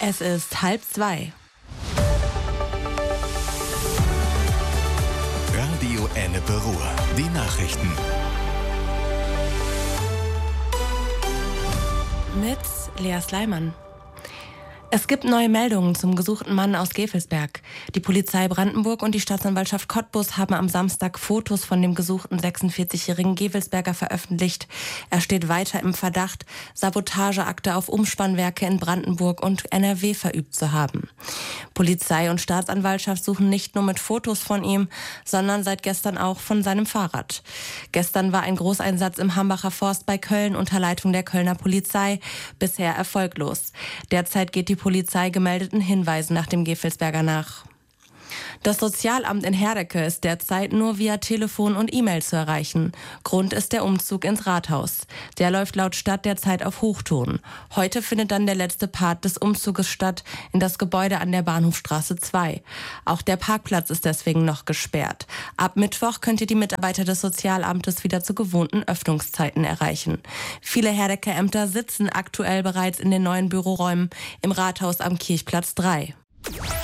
Es ist 1:30. Radio Ennepe Ruhr. Die Nachrichten. Mit Lea Sleiman. Es gibt neue Meldungen zum gesuchten Mann aus Gevelsberg. Die Polizei Brandenburg und die Staatsanwaltschaft Cottbus haben am Samstag Fotos von dem gesuchten 46-jährigen Gevelsberger veröffentlicht. Er steht weiter im Verdacht, Sabotageakte auf Umspannwerke in Brandenburg und NRW verübt zu haben. Polizei und Staatsanwaltschaft suchen nicht nur mit Fotos von ihm, sondern seit gestern auch von seinem Fahrrad. Gestern war ein Großeinsatz im Hambacher Forst bei Köln unter Leitung der Kölner Polizei, bisher erfolglos. Derzeit geht die Polizei gemeldeten Hinweisen nach dem Gevelsberger nach. Das Sozialamt in Herdecke ist derzeit nur via Telefon und E-Mail zu erreichen. Grund ist der Umzug ins Rathaus. Der läuft laut Stadt derzeit auf Hochtouren. Heute findet dann der letzte Part des Umzuges statt in das Gebäude an der Bahnhofstraße 2. Auch der Parkplatz ist deswegen noch gesperrt. Ab Mittwoch könnt ihr die Mitarbeiter des Sozialamtes wieder zu gewohnten Öffnungszeiten erreichen. Viele Herdecker Ämter sitzen aktuell bereits in den neuen Büroräumen im Rathaus am Kirchplatz 3.